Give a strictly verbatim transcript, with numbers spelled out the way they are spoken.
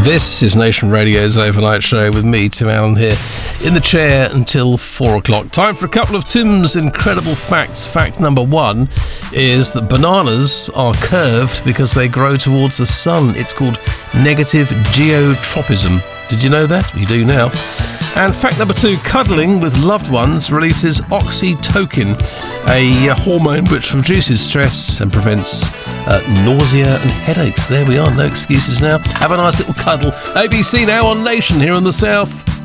This is Nation Radio's Overnight Show with me, Tim Allen, here in the chair until four o'clock. Time for a couple of Tim's incredible facts. Fact number one is that bananas are curved because they grow towards the sun. It's called negative geotropism. Did you know that? You do now. And fact number two, cuddling with loved ones releases oxytocin, a hormone which reduces stress and prevents uh, nausea and headaches. There we are, no excuses now. Have a nice little cuddle. A B C now on Nation here in the South.